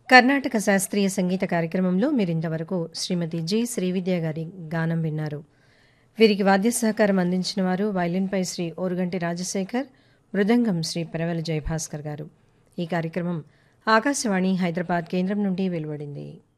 కర్ణాటక శాస్త్రీయ సంగీత కార్యక్రమంలో మీరింతవరకు శ్రీమతి జి. శ్రీవిద్య గారి గానం విన్నారు. వీరికి వాద్య సహకారం అందించిన వారు వైలిన్పై శ్రీ ఓరుగంటి రాజశేఖర్, మృదంగం శ్రీ పెరవెల జయభాస్కర్ గారు. ఈ కార్యక్రమం ఆకాశవాణి హైదరాబాద్ కేంద్రం నుండి వెలువడింది.